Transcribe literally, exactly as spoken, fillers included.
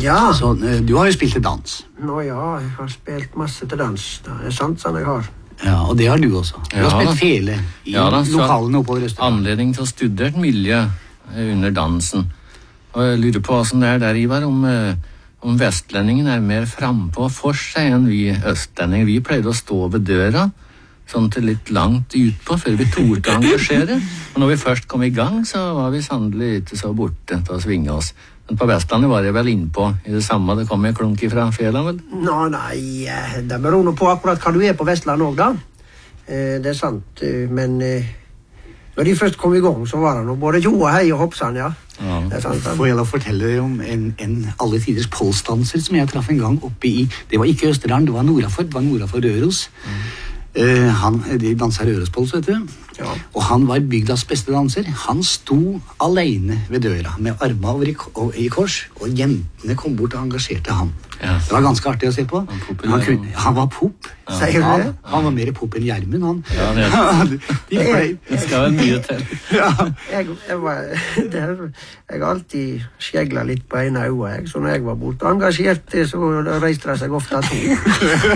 Ja. Så eh, du har jo spilt til dans. Nå ja, jeg har spilt masse til dans. Det er sant sånn jeg har. Ja, og det har du også. Du Ja, har spilt da. fele i Ja, da, så lokalene oppover Østerdalen. Anledning til å studere et miljø eh, under dansen. Og jeg lurer på hvordan det er der, Ivar, om, eh, om vestlendingen er mer frampå for seg enn vi østlendinger. Vi pleide å stå ved døra, sånn til litt langt utpå, før vi torde å engasjere. Og når vi først kom i gang, så var vi sannelig ikke så borte til å svinge oss. Men på Vestlandet var jeg vel innpå i det samme. Det kom en klunk ifra fela, vel? Nå, nei, eh, det beror nå på akkurat hva du er på Vestland også, da. Eh, Det er sant, eh, men eh, når de først kom i gang, så var det nå både jo og hei og hoppsan, ja. Ja. Det er sant, da. Får jeg da fortelle om en, en alle tiders polsdanser som jeg traff en gang oppe i, det var ikke Østerdalen, det var Nordafor, det var Nordafor Røros. Mm. Uh, han, de danser Rørospols, vet du. Ja. Og han var bygdas beste danser. Han sto alene ved døra med armene over i, og, i kors, og jentene kom bort og engasjerte han. Ja. Det var ganske artig å se på. Han, Han, kunne, han var pop. Ja. Sier du Han, det? han var mer pop enn Gjermund, han. Ja, det er- de ble, Det skal vel mye til. ja. Jeg, jeg, var, det, er- jeg har alltid skjeglet litt på ene øyet, jeg. Så når jeg var borte og engasjert, så reiste det seg ofte to.